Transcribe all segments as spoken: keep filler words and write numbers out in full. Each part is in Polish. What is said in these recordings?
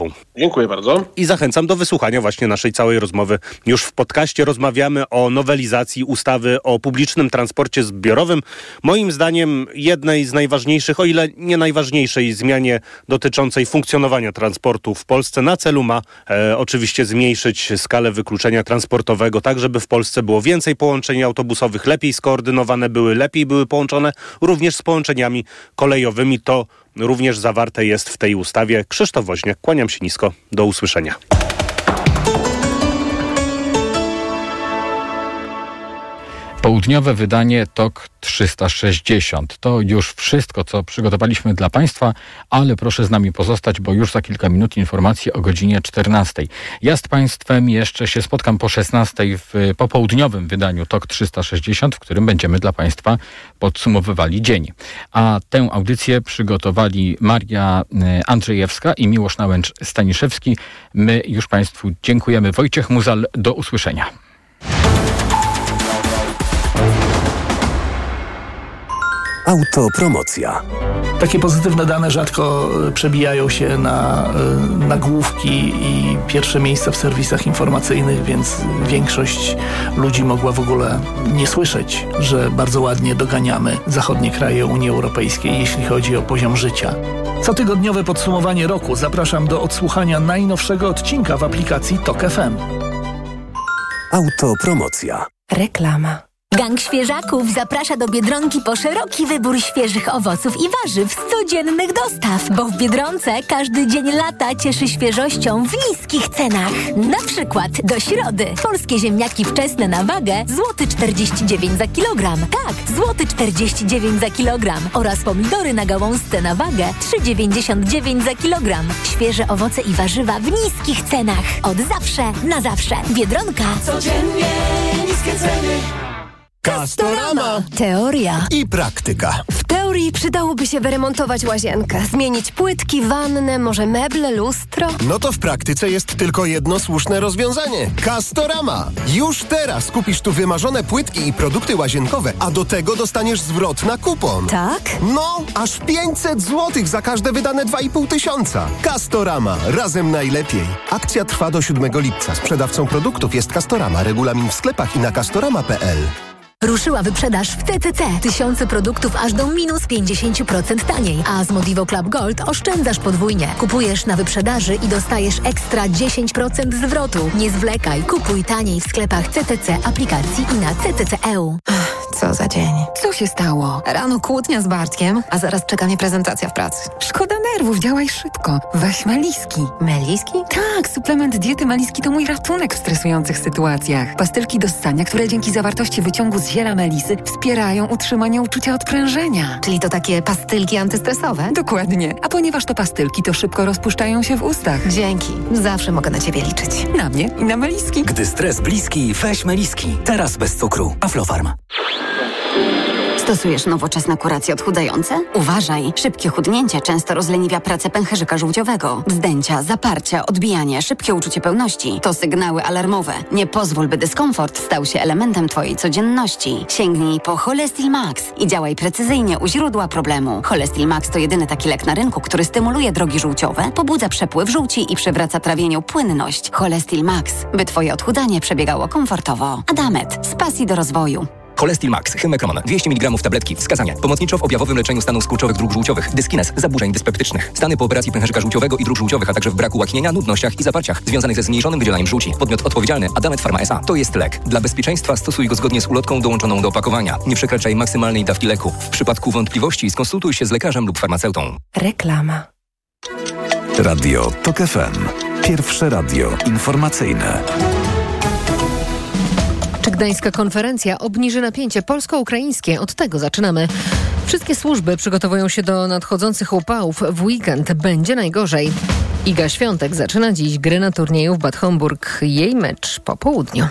Dziękuję bardzo. I zachęcam do wysłuchania właśnie naszej całej rozmowy. Już w podcaście rozmawiamy o nowelizacji ustawy o publicznym transporcie zbiorowym. Moim zdaniem jednej z najważniejszych, o ile nie najważniejszej zmianie dotyczącej funkcjonowania transportu w Polsce na celu ma e, oczywiście zmniejszyć skalę wykluczenia transportowego, tak żeby w Polsce było więcej połączeń autobusowych, lepiej skoordynowane były, lepiej były połączone również z połączeniami kolejowymi. To również zawarte jest w tej ustawie. Krzysztof Woźniak, kłaniam się nisko. Do usłyszenia. Południowe wydanie T O K trzysta sześćdziesiąt. To już wszystko, co przygotowaliśmy dla Państwa, ale proszę z nami pozostać, bo już za kilka minut informacje o godzinie czternastej. Ja z Państwem jeszcze się spotkam po szesnastej w popołudniowym wydaniu T O K trzysta sześćdziesiąt, w którym będziemy dla Państwa podsumowywali dzień. A tę audycję przygotowali Maria Andrzejewska i Miłosz Nałęcz-Staniszewski. My już Państwu dziękujemy. Wojciech Muzal, do usłyszenia. Autopromocja. Takie pozytywne dane rzadko przebijają się na nagłówki i pierwsze miejsca w serwisach informacyjnych, więc większość ludzi mogła w ogóle nie słyszeć, że bardzo ładnie doganiamy zachodnie kraje Unii Europejskiej, jeśli chodzi o poziom życia. Cotygodniowe podsumowanie roku. Zapraszam do odsłuchania najnowszego odcinka w aplikacji T O K F M. Autopromocja. Reklama. Gang Świeżaków zaprasza do Biedronki po szeroki wybór świeżych owoców i warzyw z codziennych dostaw, bo w Biedronce każdy dzień lata cieszy świeżością w niskich cenach. Na przykład do środy polskie ziemniaki wczesne na wagę złoty czterdzieści dziewięć za kilogram. Tak, złoty czterdzieści dziewięć za kilogram oraz pomidory na gałązce na wagę trzy dziewięćdziesiąt dziewięć za kilogram. Świeże owoce i warzywa w niskich cenach. Od zawsze na zawsze. Biedronka. Codziennie niskie ceny. Castorama. Teoria I praktyka. W teorii przydałoby się wyremontować łazienkę, zmienić płytki, wannę, może meble, lustro. No to w praktyce jest tylko jedno słuszne rozwiązanie. Castorama. Już teraz kupisz tu wymarzone płytki i produkty łazienkowe, a do tego dostaniesz zwrot na kupon. Tak? No, aż pięćset złotych za każde wydane dwa i pół tysiąca. Castorama. Razem najlepiej. Akcja trwa do siódmego lipca. Sprzedawcą produktów jest Castorama. Regulamin w sklepach i na castorama kropka p l. Ruszyła wyprzedaż w C C C. Tysiące produktów aż do minus pięćdziesiąt procent taniej. A z Modivo Club Gold oszczędzasz podwójnie. Kupujesz na wyprzedaży i dostajesz ekstra dziesięć procent zwrotu. Nie zwlekaj. Kupuj taniej w sklepach C C C, aplikacji i na C C C kropka e u. Co za dzień. Co się stało? Rano kłótnia z Bartkiem, a zaraz czeka mnie prezentacja w pracy. Szkoda nerwów, działaj szybko. Weź Meliski. Meliski? Tak, suplement diety Meliski to mój ratunek w stresujących sytuacjach. Pastylki do ssania, które dzięki zawartości wyciągu z ziela melisy wspierają utrzymanie uczucia odprężenia. Czyli to takie pastylki antystresowe? Dokładnie. A ponieważ to pastylki, to szybko rozpuszczają się w ustach. Dzięki. Zawsze mogę na ciebie liczyć. Na mnie i na Meliski. Gdy stres bliski, weź Meliski. Teraz bez cukru. Aflofarm. Stosujesz nowoczesne kuracje odchudzające? Uważaj! Szybkie chudnięcie często rozleniwia pracę pęcherzyka żółciowego. Wzdęcia, zaparcia, odbijanie, szybkie uczucie pełności to sygnały alarmowe. Nie pozwól, by dyskomfort stał się elementem twojej codzienności. Sięgnij po Cholestil Max i działaj precyzyjnie u źródła problemu. Cholestil Max to jedyny taki lek na rynku, który stymuluje drogi żółciowe, pobudza przepływ żółci i przywraca trawieniu płynność. Cholestil Max, by twoje odchudzanie przebiegało komfortowo. Adamet, z pasji do rozwoju. Cholestil Max, Hymekron, dwieście miligramów tabletki. Wskazania. Pomocniczo w objawowym leczeniu stanów skurczowych dróg żółciowych, dyskines, zaburzeń dyspeptycznych. Stany po operacji pęcherzyka żółciowego i dróg żółciowych, a także w braku łaknienia, nudnościach i zaparciach związanych ze zmniejszonym wydzielaniem żółci. Podmiot odpowiedzialny Adamet Pharma S A. To jest lek. Dla bezpieczeństwa stosuj go zgodnie z ulotką dołączoną do opakowania. Nie przekraczaj maksymalnej dawki leku. W przypadku wątpliwości skonsultuj się z lekarzem lub farmaceutą. Reklama. Radio T O K F M. Pierwsze radio informacyjne. Czy Gdańska konferencja obniży napięcie polsko-ukraińskie? Od tego zaczynamy. Wszystkie służby przygotowują się do nadchodzących upałów. W weekend będzie najgorzej. Iga Świątek zaczyna dziś gry na turnieju w Bad Homburg. Jej mecz po południu.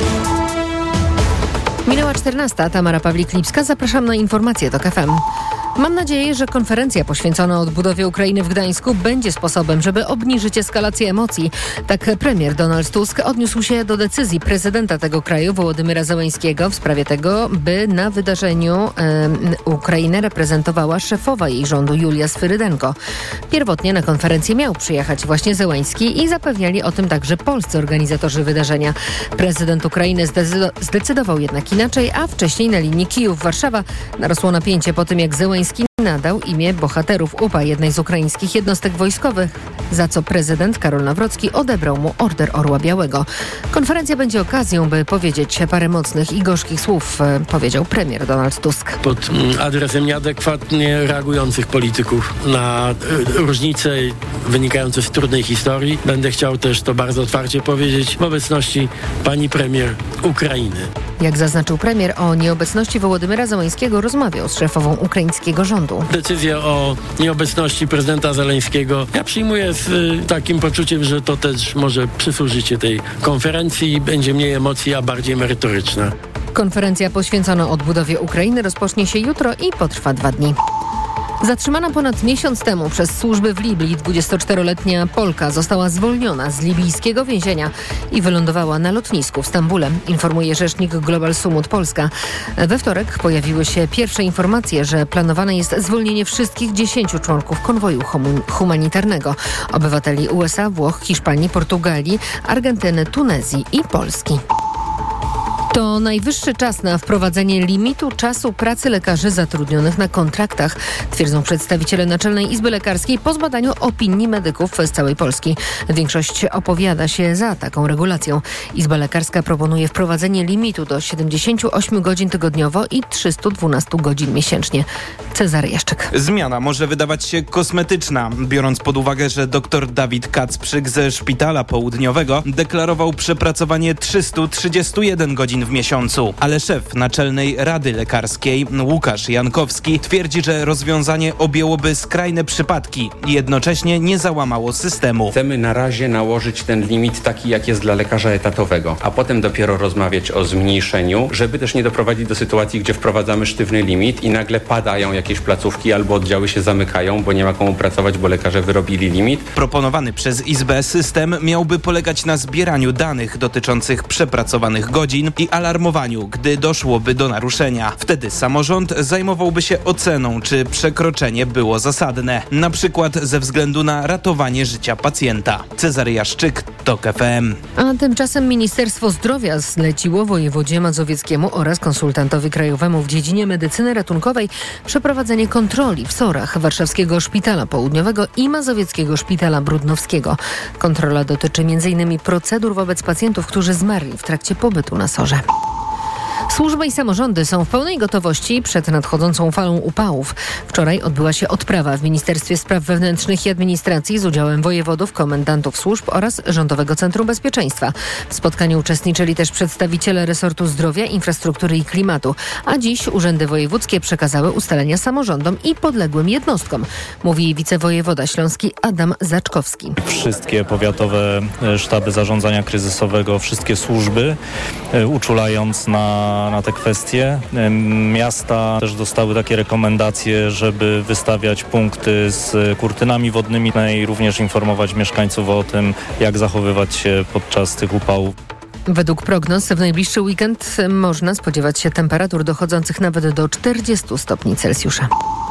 Minęła czternasta. Tamara Pawlik-Lipska. Zapraszam na informacje T O K F M. Mam nadzieję, że konferencja poświęcona odbudowie Ukrainy w Gdańsku będzie sposobem, żeby obniżyć eskalację emocji. Tak premier Donald Tusk odniósł się do decyzji prezydenta tego kraju, Wołodymyra Zełenskiego, w sprawie tego, by na wydarzeniu e, Ukrainę reprezentowała szefowa jej rządu Julia Swyrydenko. Pierwotnie na konferencję miał przyjechać właśnie Zełenski i zapewniali o tym także polscy organizatorzy wydarzenia. Prezydent Ukrainy zdecydował jednak inaczej, a wcześniej na linii Kijów-Warszawa narosło napięcie po tym, jak Zełenski nadał imię bohaterów U P A, jednej z ukraińskich jednostek wojskowych, za co prezydent Karol Nawrocki odebrał mu Order Orła Białego. Konferencja będzie okazją, by powiedzieć parę mocnych i gorzkich słów, powiedział premier Donald Tusk. Pod adresem nieadekwatnie reagujących polityków na różnice wynikające z trudnej historii będę chciał też to bardzo otwarcie powiedzieć w obecności pani premier Ukrainy. Jak zaznaczył premier, o nieobecności Wołodymyra Zełenskiego rozmawiał z szefową ukraińskiego rządu. Decyzję o nieobecności prezydenta Zełenskiego ja przyjmuję z y, takim poczuciem, że to też może przysłużyć się tej konferencji i będzie mniej emocji, a bardziej merytoryczna. Konferencja poświęcona odbudowie Ukrainy rozpocznie się jutro i potrwa dwa dni. Zatrzymana ponad miesiąc temu przez służby w Libii dwudziestoczteroletnia Polka została zwolniona z libijskiego więzienia i wylądowała na lotnisku w Stambule, informuje rzecznik Global Sumut Polska. We wtorek pojawiły się pierwsze informacje, że planowane jest zwolnienie wszystkich dziesięciu członków konwoju hum- humanitarnego, obywateli U S A, Włoch, Hiszpanii, Portugalii, Argentyny, Tunezji i Polski. To najwyższy czas na wprowadzenie limitu czasu pracy lekarzy zatrudnionych na kontraktach, twierdzą przedstawiciele Naczelnej Izby Lekarskiej po zbadaniu opinii medyków z całej Polski. Większość opowiada się za taką regulacją. Izba Lekarska proponuje wprowadzenie limitu do siedemdziesięciu ośmiu godzin tygodniowo i trzystu dwunastu godzin miesięcznie. Cezary Jaszczyk. Zmiana może wydawać się kosmetyczna, biorąc pod uwagę, że dr Dawid Kacprzyk ze Szpitala Południowego deklarował przepracowanie trzystu trzydziestu jeden godzin w miesiącu. Ale szef Naczelnej Rady Lekarskiej Łukasz Jankowski twierdzi, że rozwiązanie objęłoby skrajne przypadki i jednocześnie nie załamało systemu. Chcemy na razie nałożyć ten limit taki, jak jest dla lekarza etatowego, a potem dopiero rozmawiać o zmniejszeniu, żeby też nie doprowadzić do sytuacji, gdzie wprowadzamy sztywny limit i nagle padają jakieś placówki albo oddziały się zamykają, bo nie ma komu pracować, bo lekarze wyrobili limit. Proponowany przez Izbę system miałby polegać na zbieraniu danych dotyczących przepracowanych godzin i alarmowaniu, gdy doszłoby do naruszenia. Wtedy samorząd zajmowałby się oceną, czy przekroczenie było zasadne, na przykład ze względu na ratowanie życia pacjenta. Cezary Jaszczyk, TOK F M. A tymczasem Ministerstwo Zdrowia zleciło wojewodzie mazowieckiemu oraz konsultantowi krajowemu w dziedzinie medycyny ratunkowej przeprowadzenie kontroli w SOR-ach Warszawskiego Szpitala Południowego i Mazowieckiego Szpitala Brudnowskiego. Kontrola dotyczy m in procedur wobec pacjentów, którzy zmarli w trakcie pobytu na SOR-ze. Służby i samorządy są w pełnej gotowości przed nadchodzącą falą upałów. Wczoraj odbyła się odprawa w Ministerstwie Spraw Wewnętrznych i Administracji z udziałem wojewodów, komendantów służb oraz Rządowego Centrum Bezpieczeństwa. W spotkaniu uczestniczyli też przedstawiciele resortu zdrowia, infrastruktury i klimatu, a dziś urzędy wojewódzkie przekazały ustalenia samorządom i podległym jednostkom, mówi wicewojewoda śląski Adam Zaczkowski. Wszystkie powiatowe sztaby zarządzania kryzysowego, wszystkie służby, uczulając na na te kwestie. Miasta też dostały takie rekomendacje, żeby wystawiać punkty z kurtynami wodnymi i również informować mieszkańców o tym, jak zachowywać się podczas tych upałów. Według prognoz w najbliższy weekend można spodziewać się temperatur dochodzących nawet do czterdziestu stopni Celsjusza.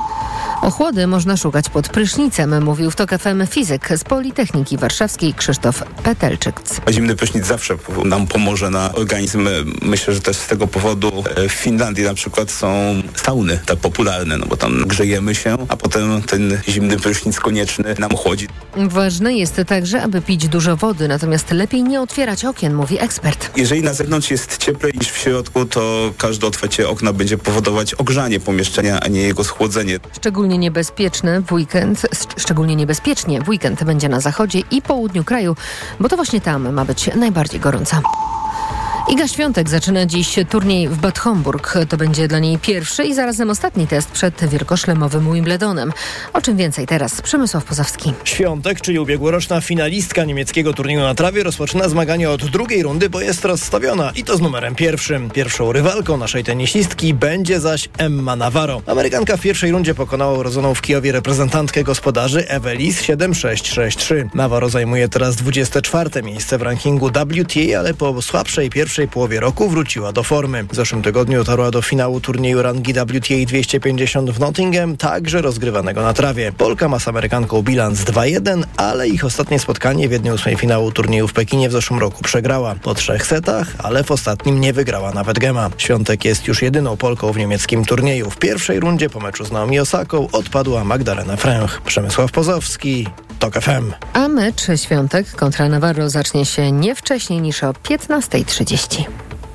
Ochłody można szukać pod prysznicem, mówił w TOK F M fizyk z Politechniki Warszawskiej Krzysztof Petelczyk. Zimny prysznic zawsze nam pomoże na organizm. Myślę, że też z tego powodu w Finlandii na przykład są sauny tak popularne, no bo tam grzejemy się, a potem ten zimny prysznic konieczny nam chłodzi. Ważne jest także, aby pić dużo wody, natomiast lepiej nie otwierać okien, mówi ekspert. Jeżeli na zewnątrz jest cieplej niż w środku, to każde otwarcie okna będzie powodować ogrzanie pomieszczenia, a nie jego schłodzenie. Szczególnie niebezpieczne w weekend, szczególnie niebezpiecznie w weekend będzie na zachodzie i południu kraju, bo to właśnie tam ma być najbardziej gorąco. Iga Świątek zaczyna dziś turniej w Bad Homburg. To będzie dla niej pierwszy i zarazem ostatni test przed wielkoszlemowym Wimbledonem. O czym więcej teraz Przemysław Pozowski. Świątek, czyli ubiegłoroczna finalistka niemieckiego turnieju na trawie, rozpoczyna zmagania od drugiej rundy, bo jest rozstawiona i to z numerem pierwszym. Pierwszą rywalką naszej tenisistki będzie zaś Emma Navarro. Amerykanka w pierwszej rundzie pokonała urodzoną w Kijowie reprezentantkę gospodarzy Evelis siedem sześć sześć trzy. Navarro zajmuje teraz dwudzieste czwarte miejsce w rankingu W T A, ale po słabszej pierwszej połowie roku wróciła do formy. W zeszłym tygodniu dotarła do finału turnieju rangi W T A dwieście pięćdziesiąt w Nottingham, także rozgrywanego na trawie. Polka ma z Amerykanką bilans dwa jeden, ale ich ostatnie spotkanie w jednej ósmej finału turnieju w Pekinie w zeszłym roku przegrała. Po trzech setach, ale w ostatnim nie wygrała nawet gema. Świątek jest już jedyną Polką w niemieckim turnieju. W pierwszej rundzie po meczu z Naomi Osaką odpadła Magdalena Fręch. Przemysław Pozowski, TOK F M. A mecz Świątek kontra Navarro zacznie się nie wcześniej niż o piętnasta trzydzieści.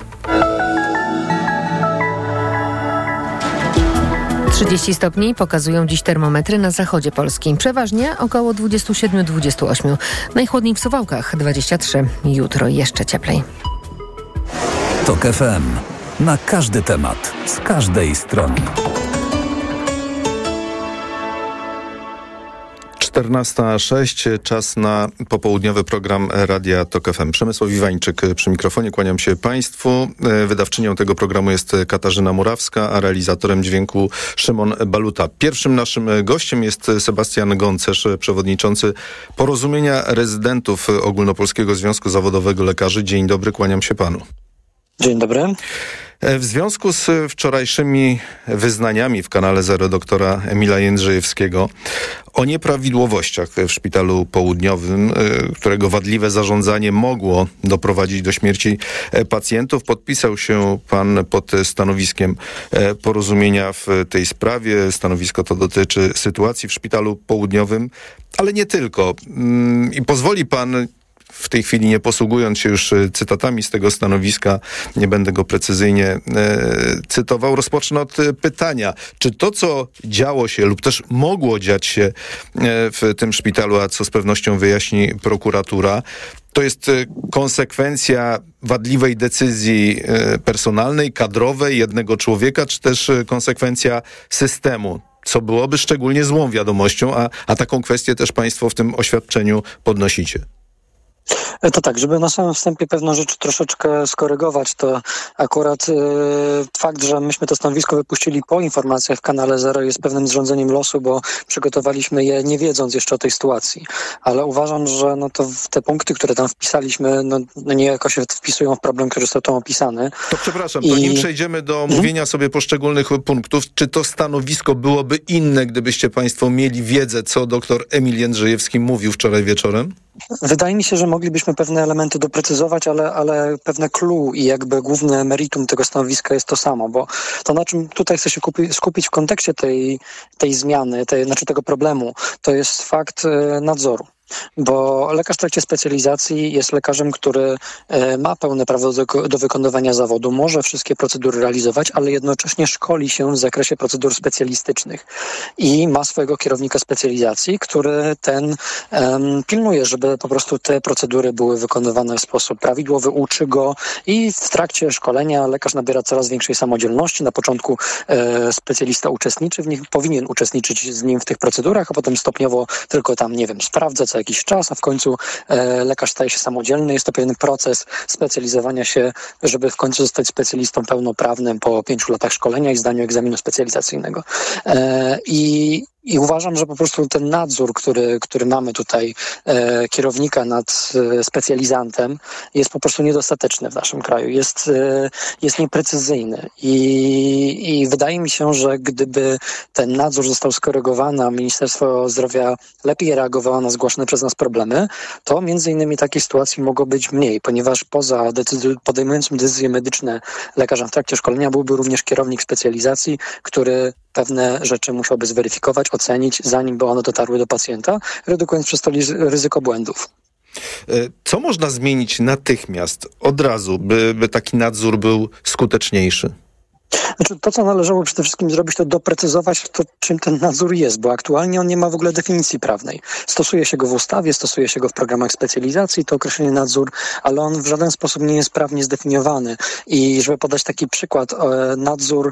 trzydzieści stopni pokazują dziś termometry na zachodzie Polski. Przeważnie około dwadzieścia siedem dwadzieścia osiem. Najchłodniej w Suwałkach dwadzieścia trzy. Jutro jeszcze cieplej. TOK F M. Na każdy temat. Z każdej strony. czternasta sześć, czas na popołudniowy program Radia TOK F M. Przemysław Iwańczyk przy mikrofonie, kłaniam się Państwu. Wydawczynią tego programu jest Katarzyna Murawska, a realizatorem dźwięku Szymon Baluta. Pierwszym naszym gościem jest Sebastian Goncerz, przewodniczący Porozumienia Rezydentów Ogólnopolskiego Związku Zawodowego Lekarzy. Dzień dobry, kłaniam się Panu. Dzień dobry. W związku z wczorajszymi wyznaniami w kanale Zero doktora Emila Jędrzejewskiego o nieprawidłowościach w Szpitalu Południowym, którego wadliwe zarządzanie mogło doprowadzić do śmierci pacjentów, podpisał się pan pod stanowiskiem Porozumienia w tej sprawie. Stanowisko to dotyczy sytuacji w Szpitalu Południowym, ale nie tylko. I pozwoli pan, w tej chwili nie posługując się już cytatami z tego stanowiska, nie będę go precyzyjnie e, cytował, rozpocznę od pytania, czy to, co działo się lub też mogło dziać się e, w tym szpitalu, a co z pewnością wyjaśni prokuratura, to jest konsekwencja wadliwej decyzji personalnej, kadrowej jednego człowieka, czy też konsekwencja systemu, co byłoby szczególnie złą wiadomością, a, a taką kwestię też Państwo w tym oświadczeniu podnosicie. To tak, żeby na samym wstępie pewną rzecz troszeczkę skorygować, to akurat y, fakt, że myśmy to stanowisko wypuścili po informacjach w kanale Zero jest pewnym zrządzeniem losu, bo przygotowaliśmy je nie wiedząc jeszcze o tej sytuacji. Ale uważam, że no to te punkty, które tam wpisaliśmy, no, no niejako się wpisują w problem, który został tam opisany. To przepraszam, I... to nim przejdziemy do omówienia sobie poszczególnych punktów, czy to stanowisko byłoby inne, gdybyście Państwo mieli wiedzę, co doktor Emil Jędrzejewski mówił wczoraj wieczorem? Wydaje mi się, że moglibyśmy pewne elementy doprecyzować, ale, ale pewne clue i jakby główne meritum tego stanowiska jest to samo, bo to, na czym tutaj chcę się kupi, skupić w kontekście tej, tej zmiany, tej, znaczy tego problemu, to jest fakt y, nadzoru. Bo lekarz w trakcie specjalizacji jest lekarzem, który e, ma pełne prawo do, do wykonywania zawodu, może wszystkie procedury realizować, ale jednocześnie szkoli się w zakresie procedur specjalistycznych i ma swojego kierownika specjalizacji, który ten em, pilnuje, żeby po prostu te procedury były wykonywane w sposób prawidłowy, uczy go i w trakcie szkolenia lekarz nabiera coraz większej samodzielności. Na początku e, specjalista uczestniczy w nich, powinien uczestniczyć z nim w tych procedurach, a potem stopniowo tylko tam, nie wiem, sprawdza, co jakiś czas, a w końcu e, lekarz staje się samodzielny. Jest to pewien proces specjalizowania się, żeby w końcu zostać specjalistą pełnoprawnym po pięciu latach szkolenia i zdaniu egzaminu specjalizacyjnego. E, i I uważam, że po prostu ten nadzór, który, który mamy tutaj e, kierownika nad e, specjalizantem, jest po prostu niedostateczny w naszym kraju. Jest, e, jest nieprecyzyjny. I, I wydaje mi się, że gdyby ten nadzór został skorygowany, a Ministerstwo Zdrowia lepiej reagowało na zgłaszane przez nas problemy, to między innymi takiej sytuacji mogło być mniej, ponieważ poza decyzji, podejmującym decyzje medyczne lekarzem w trakcie szkolenia byłby również kierownik specjalizacji, który pewne rzeczy musiałby zweryfikować, ocenić, zanim by one dotarły do pacjenta, redukując przez to ryzyko błędów. Co można zmienić natychmiast, od razu, by, by taki nadzór był skuteczniejszy? Znaczy, to, co należało przede wszystkim zrobić, to doprecyzować to, czym ten nadzór jest, bo aktualnie on nie ma w ogóle definicji prawnej. Stosuje się go w ustawie, stosuje się go w programach specjalizacji, to określenie nadzór, ale on w żaden sposób nie jest prawnie zdefiniowany. I żeby podać taki przykład, nadzór,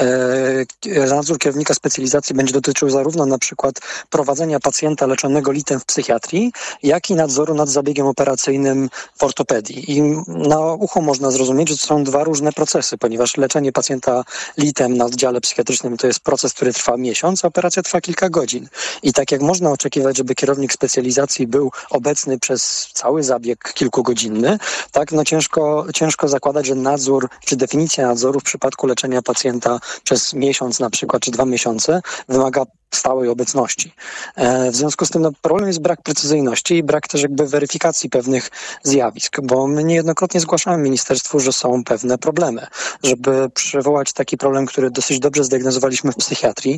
nadzór kierownika specjalizacji będzie dotyczył zarówno na przykład prowadzenia pacjenta leczonego litem w psychiatrii, jak i nadzoru nad zabiegiem operacyjnym w ortopedii. I na ucho można zrozumieć, że to są dwa różne procesy, ponieważ leczenie pacjenta litem na oddziale psychiatrycznym to jest proces, który trwa miesiąc, a operacja trwa kilka godzin. I tak jak można oczekiwać, żeby kierownik specjalizacji był obecny przez cały zabieg kilkugodzinny, tak no ciężko, ciężko zakładać, że nadzór, czy definicja nadzoru w przypadku leczenia pacjenta przez miesiąc na przykład, czy dwa miesiące wymaga stałej obecności. E, w związku z tym no, problem jest brak precyzyjności i brak też jakby weryfikacji pewnych zjawisk, bo my niejednokrotnie zgłaszamy ministerstwu, że są pewne problemy. Żeby przywołać taki problem, który dosyć dobrze zdiagnozowaliśmy w psychiatrii,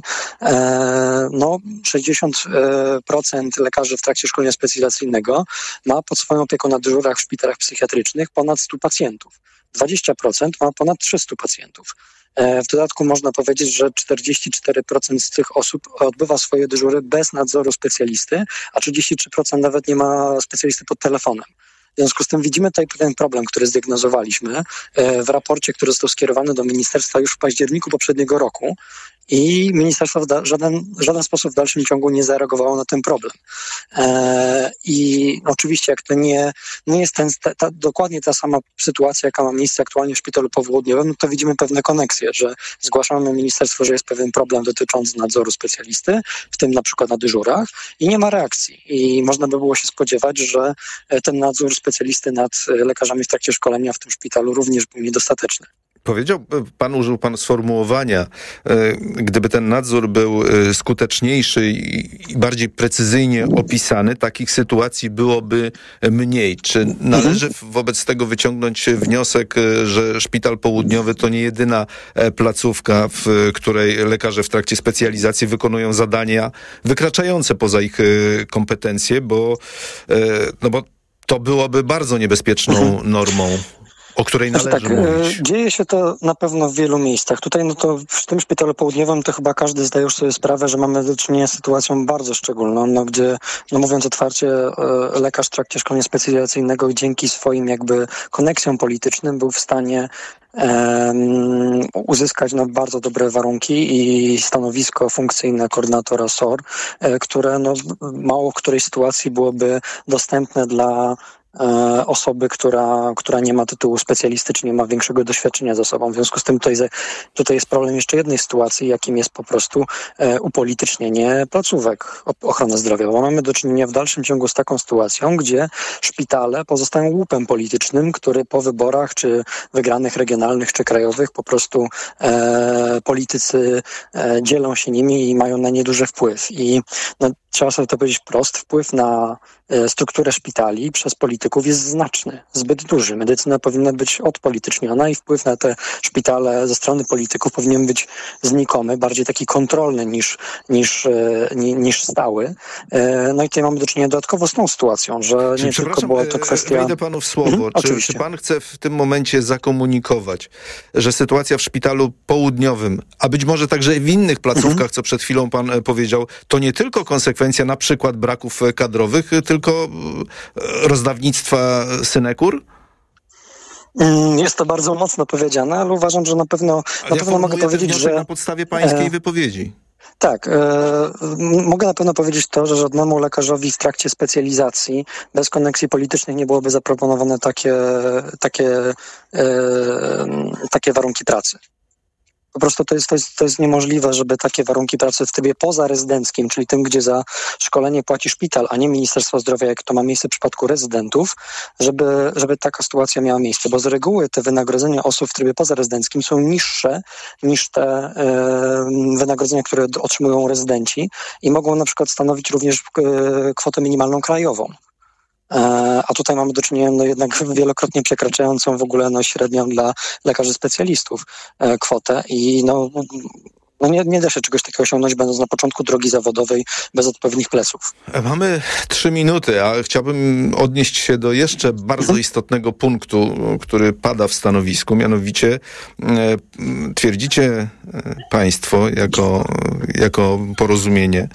e, no sześćdziesiąt procent lekarzy w trakcie szkolenia specjalizacyjnego ma pod swoją opieką na dyżurach w szpitalach psychiatrycznych ponad stu pacjentów. dwadzieścia procent ma ponad trzystu pacjentów. W dodatku można powiedzieć, że czterdzieści cztery procent z tych osób odbywa swoje dyżury bez nadzoru specjalisty, a trzydzieści trzy procent nawet nie ma specjalisty pod telefonem. W związku z tym widzimy tutaj pewien problem, który zdiagnozowaliśmy w raporcie, który został skierowany do ministerstwa już w październiku poprzedniego roku. I ministerstwo w da- żaden, żaden sposób w dalszym ciągu nie zareagowało na ten problem. E, I oczywiście jak to nie, nie jest ten, ta, ta, dokładnie ta sama sytuacja, jaka ma miejsce aktualnie w szpitalu popołudniowym, no to widzimy pewne koneksje, że zgłaszamy ministerstwu, że jest pewien problem dotyczący nadzoru specjalisty, w tym na przykład na dyżurach, i nie ma reakcji. I można by było się spodziewać, że ten nadzór specjalisty nad lekarzami w trakcie szkolenia w tym szpitalu również był niedostateczny. Powiedział pan, użył pan sformułowania, gdyby ten nadzór był skuteczniejszy i bardziej precyzyjnie opisany, takich sytuacji byłoby mniej. Czy należy wobec tego wyciągnąć wniosek, że Szpital Południowy to nie jedyna placówka, w której lekarze w trakcie specjalizacji wykonują zadania wykraczające poza ich kompetencje, bo, no bo to byłoby bardzo niebezpieczną normą, o której należy tak, mówić. Dzieje się to na pewno w wielu miejscach. Tutaj no to w tym szpitalu południowym to chyba każdy zdaje już sobie sprawę, że mamy do czynienia z sytuacją bardzo szczególną, no, gdzie, no mówiąc otwarcie, lekarz w trakcie szkolenia specjalizacyjnego dzięki swoim jakby koneksjom politycznym był w stanie Um, uzyskać no, bardzo dobre warunki i stanowisko funkcyjne koordynatora S O R, e, które no, mało w której sytuacji byłoby dostępne dla e, osoby, która, która nie ma tytułu specjalisty, czy nie ma większego doświadczenia za sobą. W związku z tym tutaj, tutaj jest problem jeszcze jednej sytuacji, jakim jest po prostu e, upolitycznienie placówek ochrony zdrowia, bo mamy do czynienia w dalszym ciągu z taką sytuacją, gdzie szpitale pozostają łupem politycznym, który po wyborach, czy wygranych regionalnych, czy krajowych, po prostu e, politycy e, dzielą się nimi i mają na nie duży wpływ. I no, trzeba sobie to powiedzieć wprost, wpływ na e, strukturę szpitali przez polityków jest znaczny, zbyt duży. Medycyna powinna być odpolityczniona i wpływ na te szpitale ze strony polityków powinien być znikomy, bardziej taki kontrolny niż, niż, e, niż stały. E, no i tutaj mamy do czynienia dodatkowo z tą sytuacją, że nie tylko była to kwestia... Wejdę panu w słowo. Mhm, czy, czy pan chce w tym momencie zakomunikować, że sytuacja w Szpitalu Południowym, a być może także w innych placówkach, mhm. co przed chwilą pan powiedział, to nie tylko konsekwencja na przykład braków kadrowych, tylko rozdawnictwa synekur? Jest to bardzo mocno powiedziane, ale uważam, że na pewno, na ja pewno mogę powiedzieć, że... na podstawie pańskiej e... wypowiedzi. Tak, e, mogę na pewno powiedzieć to, że żadnemu lekarzowi w trakcie specjalizacji bez koneksji politycznych nie byłoby zaproponowane takie, takie, e, takie warunki pracy. Po prostu to jest, to, jest, to jest niemożliwe, żeby takie warunki pracy w trybie pozarezydenckim, czyli tym, gdzie za szkolenie płaci szpital, a nie Ministerstwo Zdrowia, jak to ma miejsce w przypadku rezydentów, żeby, żeby taka sytuacja miała miejsce. Bo z reguły te wynagrodzenia osób w trybie pozarezydenckim są niższe niż te e, wynagrodzenia, które otrzymują rezydenci i mogą na przykład stanowić również e, kwotę minimalną krajową. A tutaj mamy do czynienia no jednak wielokrotnie przekraczającą w ogóle no średnią dla lekarzy specjalistów kwotę i no No nie, nie da się czegoś takiego osiągnąć, będąc na początku drogi zawodowej bez odpowiednich pleców. Mamy trzy minuty, a chciałbym odnieść się do jeszcze bardzo istotnego punktu, który pada w stanowisku. Mianowicie e, twierdzicie państwo jako, jako porozumienie,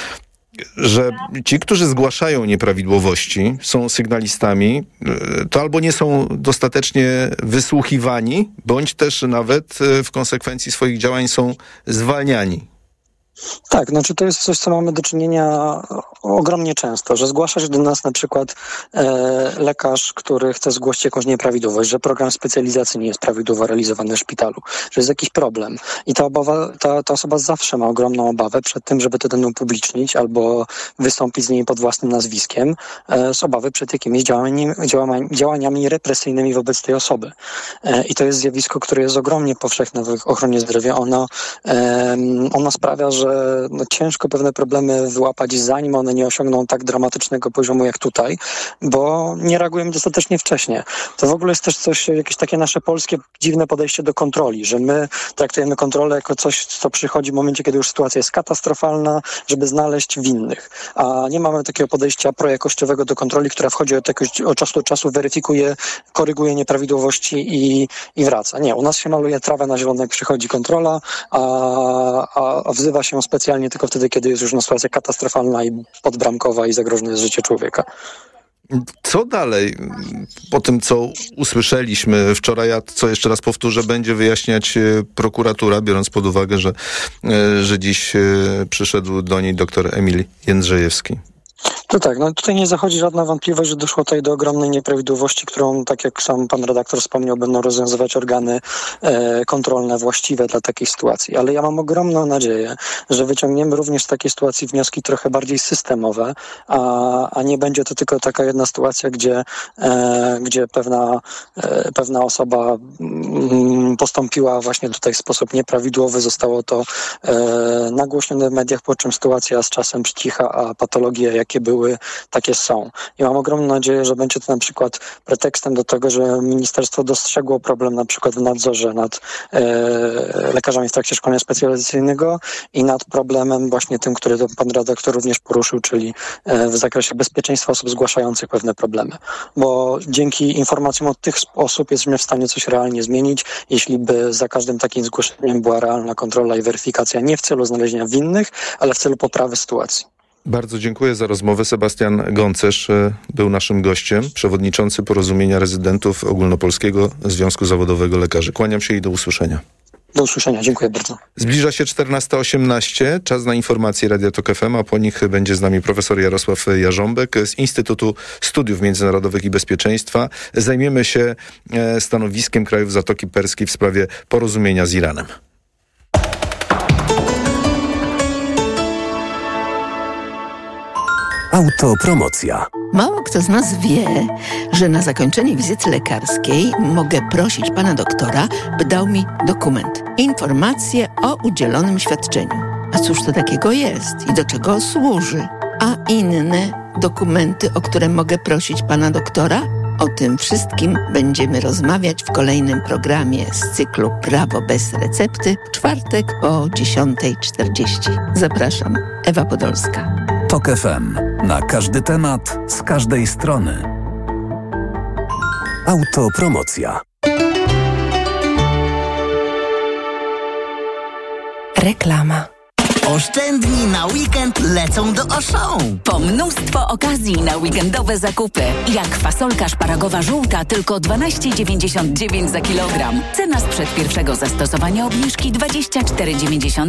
że ci, którzy zgłaszają nieprawidłowości, są sygnalistami, to albo nie są dostatecznie wysłuchiwani, bądź też nawet w konsekwencji swoich działań są zwalniani. Tak, znaczy to jest coś, co mamy do czynienia ogromnie często, że zgłasza się do nas na przykład e, lekarz, który chce zgłosić jakąś nieprawidłowość, że program specjalizacji nie jest prawidłowo realizowany w szpitalu, że jest jakiś problem i ta, obawa, ta, ta osoba zawsze ma ogromną obawę przed tym, żeby to daną upublicznić albo wystąpić z niej pod własnym nazwiskiem e, z obawy przed jakimiś działaniami, działaniami, działaniami represyjnymi wobec tej osoby. E, I to jest zjawisko, które jest ogromnie powszechne w ochronie zdrowia. Ono, e, ono sprawia, że że no, ciężko pewne problemy wyłapać, zanim one nie osiągną tak dramatycznego poziomu jak tutaj, bo nie reagujemy dostatecznie wcześnie. To w ogóle jest też coś, jakieś takie nasze polskie dziwne podejście do kontroli, że my traktujemy kontrolę jako coś, co przychodzi w momencie, kiedy już sytuacja jest katastrofalna, żeby znaleźć winnych. A nie mamy takiego podejścia projakościowego do kontroli, która wchodzi od, jakoś, od czasu do czasu, weryfikuje, koryguje nieprawidłowości i, i wraca. Nie, u nas się maluje trawę na zielono, jak przychodzi kontrola, a, a, a wzywa się specjalnie tylko wtedy, kiedy jest już no, sytuacja katastrofalna i podbramkowa i zagrożone jest życie człowieka. Co dalej? Po tym, co usłyszeliśmy wczoraj, a co jeszcze raz powtórzę, będzie wyjaśniać prokuratura, biorąc pod uwagę, że, że dziś przyszedł do niej dr Emil Jędrzejewski. To tak, no tutaj nie zachodzi żadna wątpliwość, że doszło tutaj do ogromnej nieprawidłowości, którą, tak jak sam pan redaktor wspomniał, będą rozwiązywać organy e, kontrolne właściwe dla takiej sytuacji. Ale ja mam ogromną nadzieję, że wyciągniemy również z takiej sytuacji wnioski trochę bardziej systemowe, a, a nie będzie to tylko taka jedna sytuacja, gdzie, e, gdzie pewna, e, pewna osoba mm, postąpiła właśnie tutaj w sposób nieprawidłowy, zostało to e, nagłośnione w mediach, po czym sytuacja z czasem przycicha, a patologie, jakie były, takie są. I mam ogromną nadzieję, że będzie to na przykład pretekstem do tego, że ministerstwo dostrzegło problem na przykład w nadzorze nad e, lekarzami w trakcie szkolenia specjalizacyjnego i nad problemem właśnie tym, który pan redaktor również poruszył, czyli e, w zakresie bezpieczeństwa osób zgłaszających pewne problemy. Bo dzięki informacjom od tych osób jesteśmy w stanie coś realnie zmienić, jeśli by za każdym takim zgłoszeniem była realna kontrola i weryfikacja nie w celu znalezienia winnych, ale w celu poprawy sytuacji. Bardzo dziękuję za rozmowę. Sebastian Gącerz był naszym gościem, przewodniczący Porozumienia Rezydentów Ogólnopolskiego Związku Zawodowego Lekarzy. Kłaniam się i do usłyszenia. Do usłyszenia, dziękuję bardzo. Zbliża się czternasta osiemnaście, czas na informacje Radia Tok F M, a po nich będzie z nami profesor Jarosław Jarząbek z Instytutu Studiów Międzynarodowych i Bezpieczeństwa. Zajmiemy się stanowiskiem krajów Zatoki Perskiej w sprawie porozumienia z Iranem. Autopromocja. Mało kto z nas wie, że na zakończenie wizyty lekarskiej mogę prosić pana doktora, by dał mi dokument. Informację o udzielonym świadczeniu. A cóż to takiego jest i do czego służy? A inne dokumenty, o które mogę prosić pana doktora? O tym wszystkim będziemy rozmawiać w kolejnym programie z cyklu Prawo bez recepty w czwartek o dziesiąta czterdzieści. Zapraszam, Ewa Podolska. Tok F M. Na każdy temat, z każdej strony. Autopromocja. Reklama. Oszczędni na weekend lecą do Auchan. Po mnóstwo okazji na weekendowe zakupy. Jak fasolka szparagowa żółta tylko dwanaście dziewięćdziesiąt dziewięć za kilogram. Cena sprzed pierwszego zastosowania obniżki dwadzieścia cztery dziewięćdziesiąt.